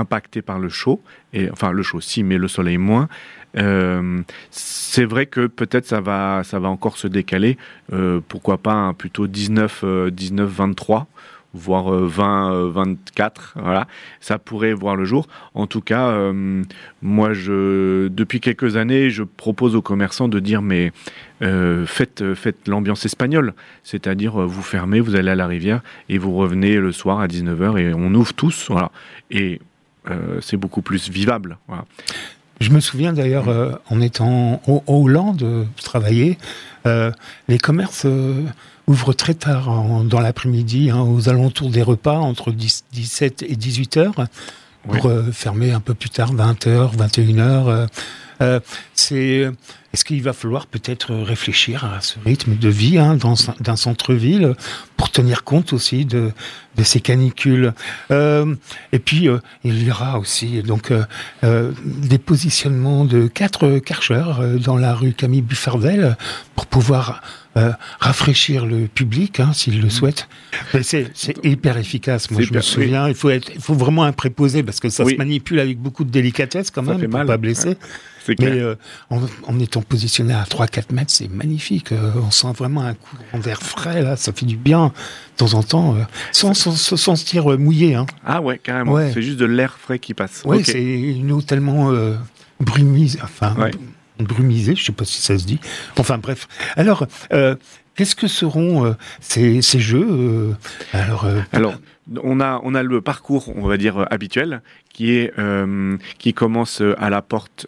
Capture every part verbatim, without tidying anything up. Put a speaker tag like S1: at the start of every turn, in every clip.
S1: impacté par le chaud, et, enfin le chaud si, mais le soleil moins. Euh, c'est vrai que peut-être ça va, ça va encore se décaler, euh, pourquoi pas hein, plutôt dix-neuf, vingt-trois, voire vingt, vingt-quatre, voilà, ça pourrait voir le jour. En tout cas, euh, moi, je, depuis quelques années, je propose aux commerçants de dire, mais euh, faites, faites l'ambiance espagnole, c'est-à-dire vous fermez, vous allez à la rivière et vous revenez le soir à dix-neuf heures et on ouvre tous, voilà, et euh, c'est beaucoup plus vivable, voilà.
S2: Je me souviens d'ailleurs, euh, en étant au, au Hollande, euh, travailler, euh, les commerces euh, ouvrent très tard en, dans l'après-midi, hein, aux alentours des repas, entre dix, dix-sept et dix-huit heures, pour oui. euh, fermer un peu plus tard, vingt heures, vingt et une heures. Euh, euh, c'est, est-ce qu'il va falloir peut-être réfléchir à ce rythme de vie hein, dans d'un centre-ville pour tenir compte aussi de, de ces canicules. Euh, et puis euh, il y aura aussi donc euh, euh, des positionnements de quatre karchers euh, dans la rue Camille Buffardel pour pouvoir euh, rafraîchir le public hein, s'il le souhaite. Mais c'est, c'est hyper efficace. Moi, c'est je hyper, me souviens, oui. il faut être, il faut vraiment un préposé parce que ça oui. se manipule avec beaucoup de délicatesse quand ça même pour mal. Pas blesser. Ouais. Mais euh, en, en étant positionné à trois à quatre mètres, c'est magnifique. Euh, on sent vraiment un courant d'air frais, là, ça fait du bien de temps en temps, euh, sans, sans, sans, sans se dire mouillé. Hein.
S1: Ah ouais, carrément. Ouais. C'est juste de l'air frais qui passe.
S2: Oui,
S1: okay.
S2: C'est une eau tellement euh, brumisée, enfin, ouais. brumisée, je ne sais pas si ça se dit. Enfin bref. Alors, euh, qu'est-ce que seront euh, ces, ces jeux euh, Alors, euh,
S1: Alors on, a, on a le parcours, on va dire, habituel, qui, est, euh, qui commence à la porte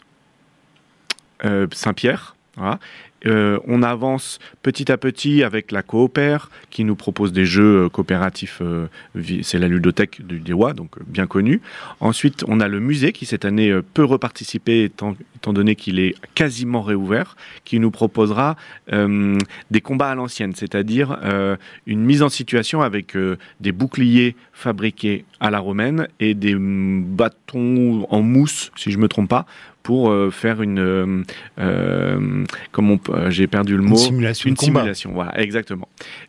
S1: Euh, Saint-Pierre, voilà. Euh, on avance petit à petit avec la Coopère qui nous propose des jeux coopératifs, euh, c'est la ludothèque du Diois, donc euh, bien connue. Ensuite, on a le musée qui cette année euh, peut reparticiper étant, étant donné qu'il est quasiment réouvert, qui nous proposera euh, des combats à l'ancienne, c'est-à-dire euh, une mise en situation avec euh, des boucliers fabriqués à la romaine et des bâtons en mousse, si je me trompe pas, pour euh, faire une, euh, euh, comme on, euh, j'ai perdu le mot,
S2: une simulation,
S1: une
S2: de combat.
S1: simulation, voilà, exactement.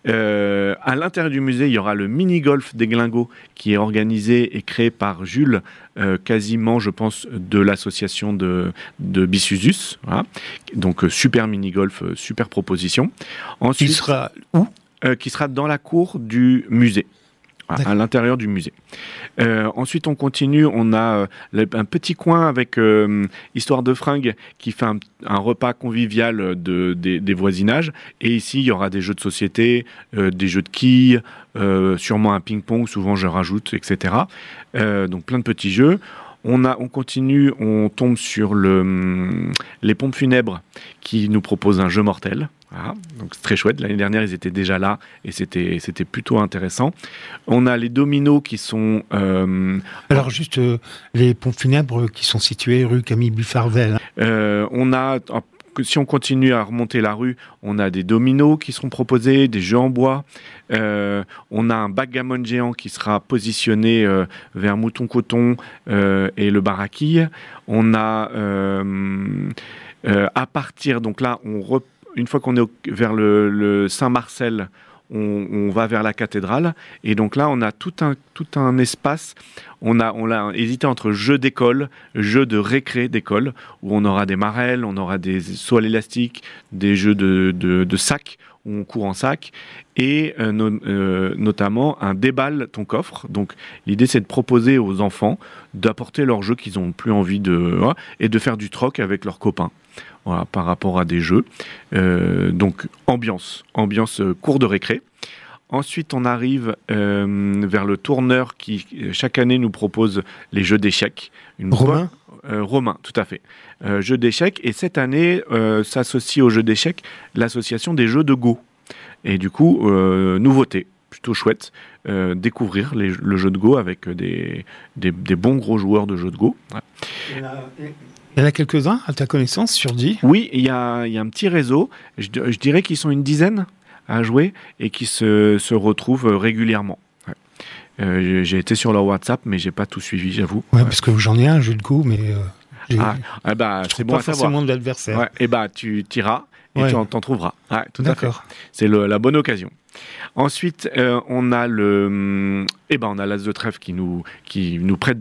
S1: Euh, à l'intérieur du musée, il y aura le mini-golf des Glingos qui est organisé et créé par Jules, euh, quasiment, je pense, de l'association de, de Bissusus, voilà. Donc euh, super mini-golf, euh, super proposition.
S2: Ensuite, il sera où
S1: euh, Qui sera dans la cour du musée. À, à l'intérieur du musée. Euh, ensuite, on continue. On a euh, le, un petit coin avec euh, Histoire de fringues qui fait un, un repas convivial de, des, des voisinages. Et ici, il y aura des jeux de société, euh, des jeux de quilles, euh, sûrement un ping-pong, souvent je rajoute, et cetera. Euh, donc plein de petits jeux. On, a, on continue, on tombe sur le, les pompes funèbres qui nous proposent un jeu mortel. Voilà, donc c'est très chouette. L'année dernière, ils étaient déjà là et c'était, c'était plutôt intéressant. On a les dominos qui sont... Euh,
S2: Alors juste, euh, les pompes funèbres qui sont situées rue Camille Buffardel.
S1: Euh, on a... Si on continue à remonter la rue, on a des dominos qui seront proposés, des jeux en bois. Euh, on a un backgammon géant qui sera positionné euh, vers Mouton-Coton euh, et le bar à quilles. On a euh, euh, à partir, donc là, on rep- une fois qu'on est au, vers le, le Saint-Marcel, on, on va vers la cathédrale. Et donc là, on a tout un, tout un espace. On a, on a hésité entre jeux d'école, jeux de récré d'école, où on aura des marelles, on aura des sauts à l'élastique, des jeux de, de, de sac, où on court en sac, et euh, no, euh, notamment un déballe ton coffre. Donc l'idée, c'est de proposer aux enfants d'apporter leurs jeux qu'ils n'ont plus envie de... Ouais, et de faire du troc avec leurs copains. Voilà, par rapport à des jeux. Euh, donc ambiance, ambiance euh, cours de récré. Ensuite, on arrive euh, vers le tourneur qui, chaque année, nous propose les jeux d'échecs. Une
S2: Romain
S1: bonne, euh, Romain, tout à fait. Euh, jeux d'échecs. Et cette année, euh, s'associe aux jeux d'échecs l'association des jeux de Go. Et du coup, euh, nouveauté, plutôt chouette, euh, découvrir les, le jeu de Go avec des, des, des bons gros joueurs de jeux de Go. Ouais.
S2: Il y en a quelques-uns, à ta connaissance, sur dix ?
S1: Oui, il y a, il y a un petit réseau. Je, je dirais qu'ils sont une dizaine à jouer et qui se, se retrouvent régulièrement. Ouais. Euh, j'ai été sur leur WhatsApp, mais j'ai pas tout suivi, j'avoue.
S2: Ouais, ouais. Parce que j'en ai un jeu de Go, mais euh, j'ai,
S1: ah, ah bah,
S2: je
S1: c'est
S2: trouve
S1: bon
S2: pas
S1: à
S2: forcément
S1: savoir.
S2: de l'adversaire.
S1: Ouais, et bah tu t'iras et ouais. tu en, t'en trouveras. Ouais, tout
S2: D'accord.
S1: À fait. C'est le, la bonne occasion. Ensuite, euh, on a le, eh ben on a l'as de trèfle qui nous qui nous prête